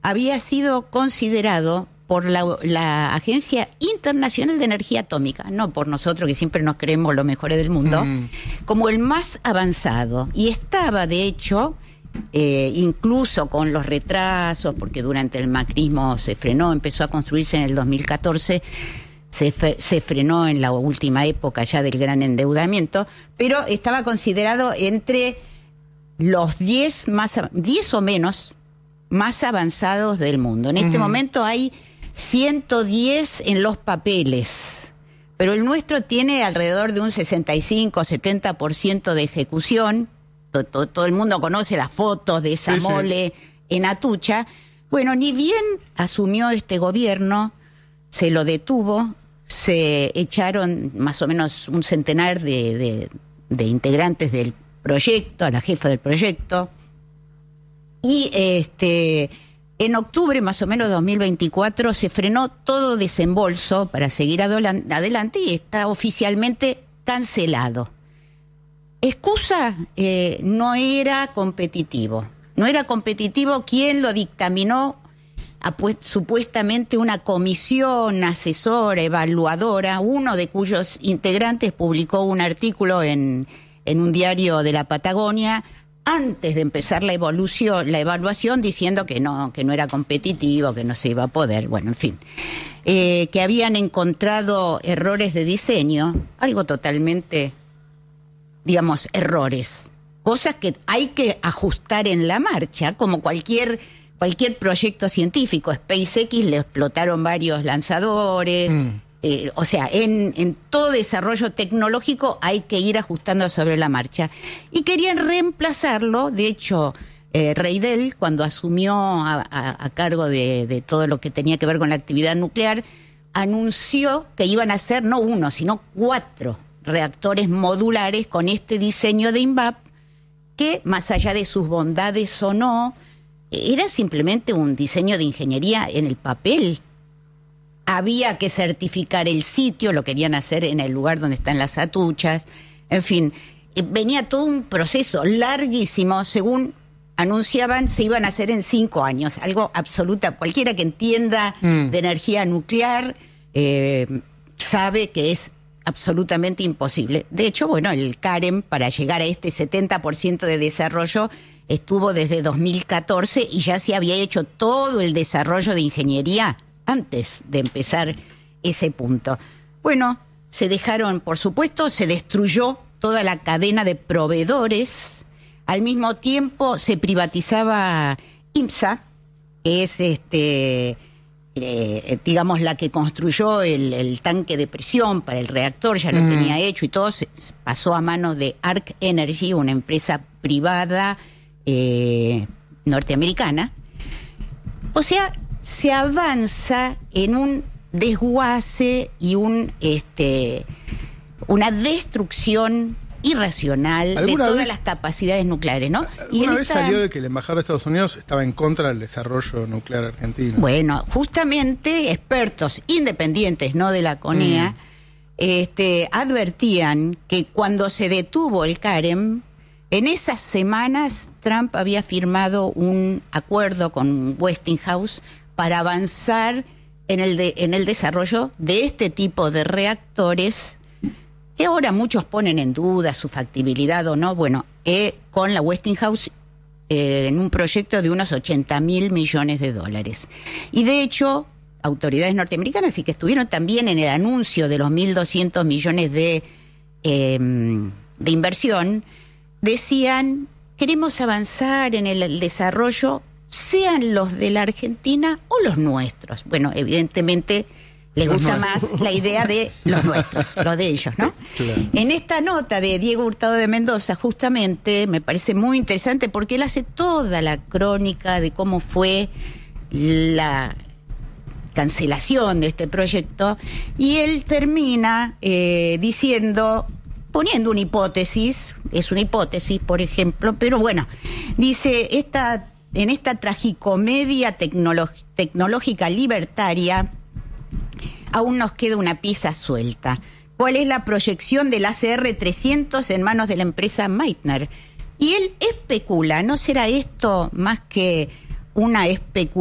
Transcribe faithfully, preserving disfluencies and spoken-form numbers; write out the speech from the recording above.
había sido considerado por la, la Agencia Internacional de Energía Atómica, no por nosotros que siempre nos creemos los mejores del mundo, mm. como el más avanzado. Y estaba, de hecho, eh, incluso con los retrasos, porque durante el macrismo se frenó, empezó a construirse en el dos mil catorce, se, fe, se frenó en la última época ya del gran endeudamiento, pero estaba considerado entre los diez más, diez o menos más avanzados del mundo. En este uh-huh. momento hay ciento diez en los papeles, pero el nuestro tiene alrededor de un sesenta y cinco, setenta por ciento de ejecución. Todo, todo, todo el mundo conoce las fotos de esa sí, mole sí. en Atucha. Bueno, ni bien asumió este gobierno, se lo detuvo, se echaron más o menos un centenar de, de, de integrantes del proyecto, a la jefa del proyecto, y este... en octubre, más o menos dos mil veinticuatro, se frenó todo desembolso para seguir adelante y está oficialmente cancelado. Excusa, eh, no era competitivo. No era competitivo. ¿Quién lo dictaminó? A, pues, supuestamente una comisión asesora, evaluadora, uno de cuyos integrantes publicó un artículo en, en un diario de la Patagonia antes de empezar la evolución, la evaluación, diciendo que no, que no era competitivo, que no se iba a poder, bueno, en fin, eh, que habían encontrado errores de diseño, algo totalmente, digamos, errores, cosas que hay que ajustar en la marcha, como cualquier cualquier proyecto científico. SpaceX le explotaron varios lanzadores. Mm. Eh, o sea, en, en todo desarrollo tecnológico hay que ir ajustando sobre la marcha. Y querían reemplazarlo, de hecho, eh, Reidel, cuando asumió a, a, a cargo de, de todo lo que tenía que ver con la actividad nuclear, anunció que iban a hacer no uno, sino cuatro reactores modulares con este diseño de I N V A P, que más allá de sus bondades o no, era simplemente un diseño de ingeniería en el papel. Había que certificar el sitio, lo querían hacer en el lugar donde están las Atuchas, en fin, venía todo un proceso larguísimo. Según anunciaban, se iban a hacer en cinco años, algo absoluta. Cualquiera que entienda mm. de energía nuclear eh, sabe que es absolutamente imposible. De hecho, bueno, el CAREM, para llegar a este setenta por ciento de desarrollo, estuvo desde dos mil catorce y ya se había hecho todo el desarrollo de ingeniería antes de empezar ese punto. Bueno, se dejaron, por supuesto, se destruyó toda la cadena de proveedores. Al mismo tiempo se privatizaba IMSA, que es este, eh, digamos, la que construyó el, el tanque de presión para el reactor, ya lo mm. tenía hecho y todo, se pasó a manos de Arc Energy, una empresa privada eh, norteamericana. O sea, se avanza en un desguace y un este una destrucción irracional de todas vez, las capacidades nucleares, ¿no? ¿Alguna y vez esta, salió de que el embajador de Estados Unidos estaba en contra del desarrollo nuclear argentino? Bueno, justamente expertos independientes, no de la CONEA, mm. este, advertían que cuando se detuvo el CAREM, en esas semanas Trump había firmado un acuerdo con Westinghouse para avanzar en el, de, en el desarrollo de este tipo de reactores, que ahora muchos ponen en duda su factibilidad o no. Bueno, eh, con la Westinghouse eh, en un proyecto de unos ochenta mil millones de dólares. Y de hecho, autoridades norteamericanas, y que estuvieron también en el anuncio de los mil doscientos millones de, eh, de inversión, decían, queremos avanzar en el, el desarrollo, sean los de la Argentina o los nuestros. Bueno, evidentemente les los gusta nuestros. Más la idea de los nuestros, los de ellos, ¿no? Claro. En esta nota de Diego Hurtado de Mendoza, justamente, me parece muy interesante porque él hace toda la crónica de cómo fue la cancelación de este proyecto, y él termina eh, diciendo, poniendo una hipótesis, es una hipótesis, por ejemplo, pero bueno, dice, esta en esta tragicomedia tecnolo- tecnológica libertaria aún nos queda una pieza suelta. ¿Cuál es la proyección del A C R trescientos en manos de la empresa Meitner? Y él especula, ¿no será esto más que una especulación